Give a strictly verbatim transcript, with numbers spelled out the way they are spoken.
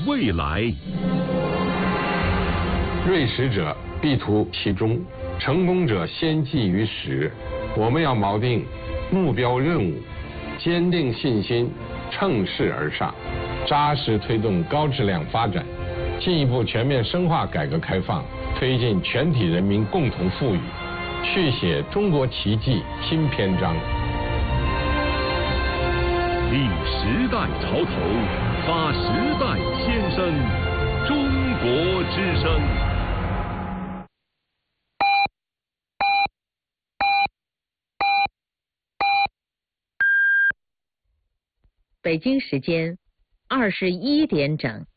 未来。 锐识者必图其中，成功者先记于始。我们要锚定目标任务，坚定信心，乘势而上，扎实推动高质量发展，进一步全面深化改革开放，推进全体人民共同富裕，续写中国奇迹新篇章。 立时代潮头，发时代先声，中国之声。 北京时间二十一点整。